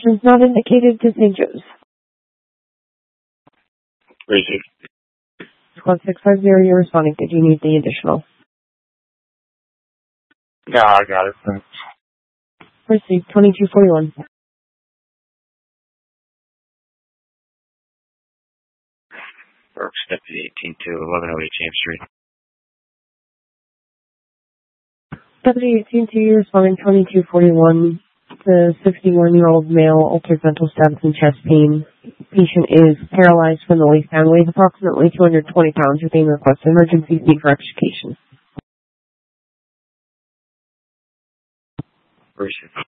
Admissions not indicated to St. Joe's. Received. Squad 650, you're responding. Did you need the additional? No, I got it. Thanks. Received 2241. Works Deputy 18 to 1108 James Street. Deputy 18 to you responding 2241. The 61-year-old male, altered mental status and chest pain. Patient is paralyzed from the waist down, weighs approximately 220 pounds. You're being requested emergency fee for extrication. Received.